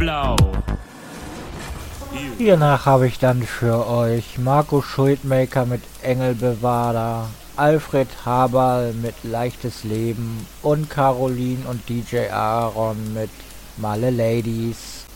blau. Hiernach habe ich dann für euch Marco Schuldmaker mit Engelbewahrer, Alfred Haberl mit Leichtes Leben und Caroline und DJ Aaron mit Malle Ladies.